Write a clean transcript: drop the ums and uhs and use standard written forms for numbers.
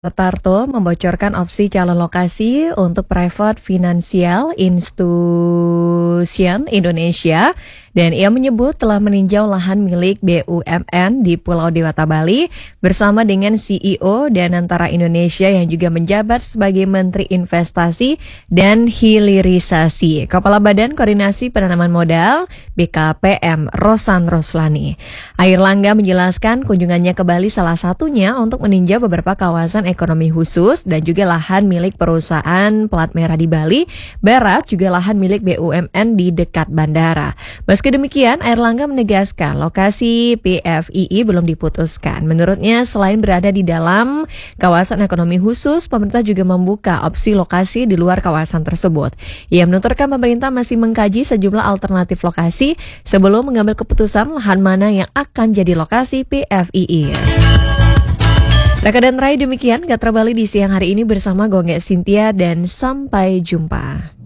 Tarto membocorkan opsi calon lokasi untuk Private Financial Institution Indonesia dan ia menyebut telah meninjau lahan milik BUMN di Pulau Dewata, Bali bersama dengan CEO dan Antara Indonesia yang juga menjabat sebagai Menteri Investasi dan Hilirisasi. Kepala Badan Koordinasi Penanaman Modal BKPM Rosan Roslani. Airlangga menjelaskan kunjungannya ke Bali salah satunya untuk meninjau beberapa kawasan ekonomi khusus dan juga lahan milik perusahaan plat merah di Bali Barat, juga lahan milik BUMN di dekat bandara. Meski demikian, Airlangga menegaskan lokasi PFII belum diputuskan. Menurutnya, selain berada di dalam kawasan ekonomi khusus, pemerintah juga membuka opsi lokasi di luar kawasan tersebut. Ia menuturkan pemerintah masih mengkaji sejumlah alternatif lokasi sebelum mengambil keputusan lahan mana yang akan jadi lokasi PFII. Raka dan Rai, demikian Gatra Bali di siang hari ini bersama Gongge Cynthia dan sampai jumpa.